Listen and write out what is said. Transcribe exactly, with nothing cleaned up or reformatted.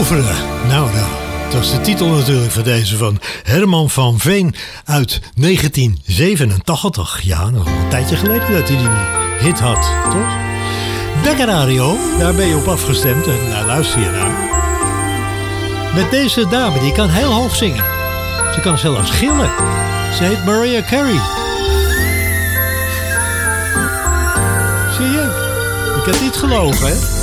Toveren. Nou, nou. Dat is de titel natuurlijk van deze van Herman van Veen uit negentien zevenentachtig. Ja, nog een tijdje geleden dat hij die hit had, toch? Becker Radio, daar ben je op afgestemd en nou, luister je naar. Met deze dame, die kan heel hoog zingen. Ze kan zelfs gillen. Ze heet Mariah Carey. Zie je? Ik heb het niet gelogen, hè?